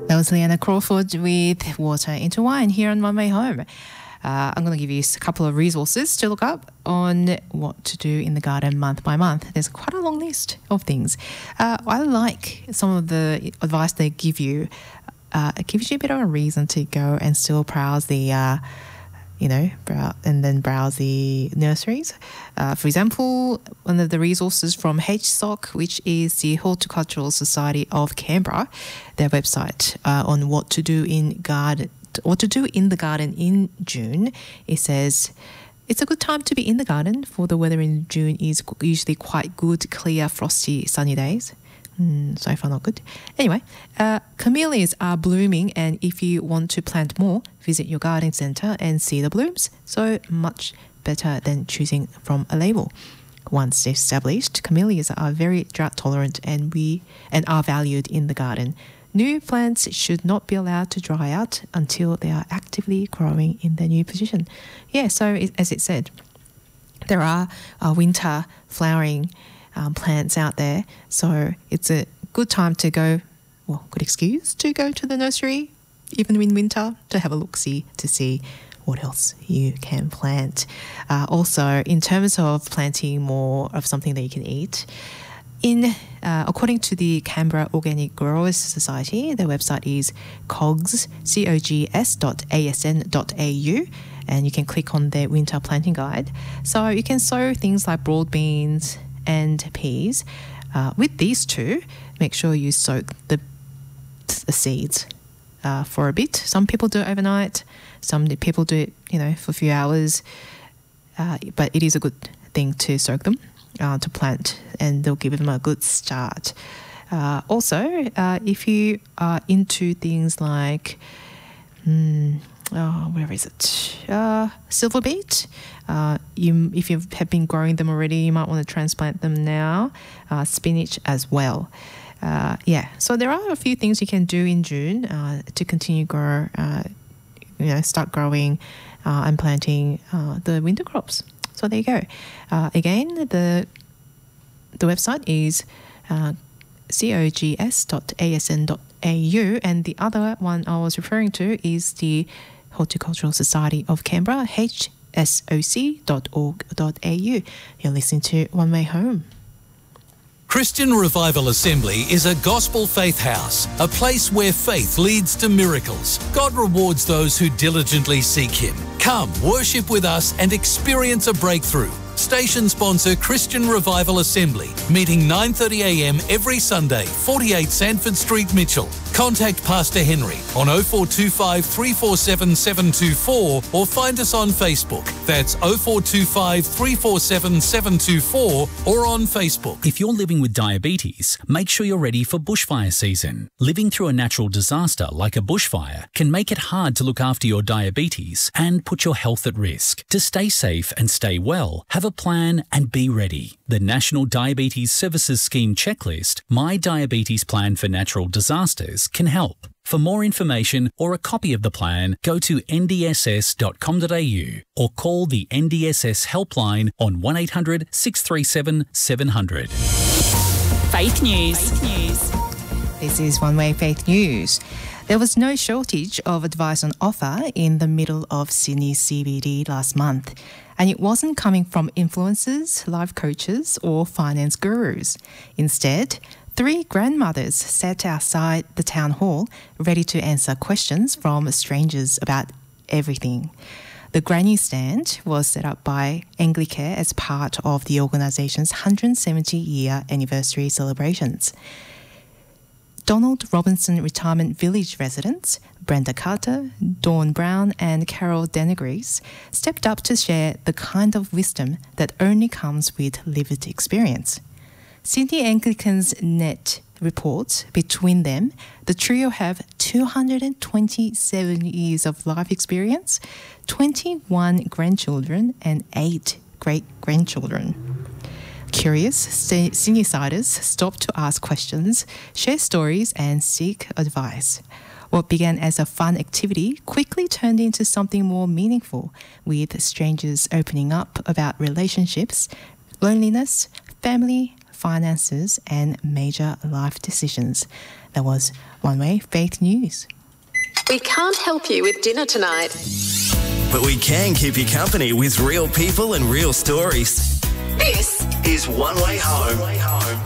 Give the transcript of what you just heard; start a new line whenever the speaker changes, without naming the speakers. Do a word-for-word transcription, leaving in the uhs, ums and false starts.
That was Leanna Crawford with Water into Wine here on One Way Home. Uh, I'm going to give you a couple of resources to look up on what to do in the garden month by month. There's quite a long list of things. Uh, I like some of the advice they give you. Uh, it gives you a bit of a reason to go and still browse the, uh, you know, brow- and then browse the nurseries. Uh, for example, one of the resources from H S O C, which is the Horticultural Society of Canberra, their website uh, on what to do in garden, what to do in the garden in June. It says it's a good time to be in the garden, for the weather in June is usually quite good, clear, frosty, sunny days. Mm, so far, not good. Anyway, uh, camellias are blooming, and if you want to plant more, visit your garden centre and see the blooms. So much better than choosing from a label. Once established, camellias are very drought tolerant and we and are valued in the garden. New plants should not be allowed to dry out until they are actively growing in their new position. Yeah, so it, as it said, there are uh, winter flowering um, plants out there. So it's a good time to go, well, good excuse to go to the nursery, even in winter, to have a look-see to see what else you can plant. Uh, also, in terms of planting more of something that you can eat, In uh, according to the Canberra Organic Growers Society, their website is cogs, C O G S dot A S N dot A U, and you can click on their winter planting guide. So you can sow things like broad beans and peas. Uh, with these two, make sure you soak the, the seeds uh, for a bit. Some people do it overnight. Some people do it, you know, for a few hours. Uh, but it is a good thing to soak them. Uh, to plant, and they'll give them a good start. Uh, also, uh, if you are into things like, mm, oh, where is it? Uh, silver beet. Uh, you, if you have been growing them already, you might want to transplant them now. Uh, spinach as well. Uh, yeah, so there are a few things you can do in June uh, to continue grow. Uh, you know, start growing uh, and planting uh, the winter crops. So there you go. Uh, again, the the website is uh, cogs dot A S N dot A U, and the other one I was referring to is the Horticultural Society of Canberra, H S O C dot org dot A U. You're listening to One Way Home.
Christian Revival Assembly is a gospel faith house, a place where faith leads to miracles. God rewards those who diligently seek Him. Come, worship with us and experience a breakthrough. Station sponsor Christian Revival Assembly, meeting nine thirty a m every Sunday, forty-eight Sanford Street, Mitchell. Contact Pastor Henry on oh four two five, three four seven, seven two four or find us on Facebook. That's oh four two five, three four seven, seven two four or on Facebook.
If you're living with diabetes, make sure you're ready for bushfire season. Living through a natural disaster like a bushfire can make it hard to look after your diabetes and put your health at risk. To stay safe and stay well, have a plan and be ready. The National Diabetes Services Scheme checklist, My Diabetes Plan for Natural Disasters, can help. For more information or a copy of the plan, go to n d s s dot com dot a u or call the N D S S helpline on one eight hundred, six three seven, seven hundred.
Faith News.
Faith News. This is One Way Faith News. There was no shortage of advice on offer in the middle of Sydney C B D last month, and it wasn't coming from influencers, life coaches or finance gurus. Instead, three grandmothers sat outside the town hall ready to answer questions from strangers about everything. The Granny Stand was set up by Anglicare as part of the organisation's one hundred seventy year anniversary celebrations. Donald Robinson Retirement Village residents, Brenda Carter, Dawn Brown and Carol Denegris, stepped up to share the kind of wisdom that only comes with lived experience. Sydney Anglicans Net reports between them, the trio have two hundred twenty-seven years of life experience, twenty-one grandchildren and eight great-grandchildren. Curious Sydneysiders stop to ask questions, share stories and seek advice. What began as a fun activity quickly turned into something more meaningful, with strangers opening up about relationships, loneliness, family, finances and major life decisions. That was One Way Faith News.
We can't help you with dinner tonight,
but we can keep you company with real people and real stories.
This
is One Way Home.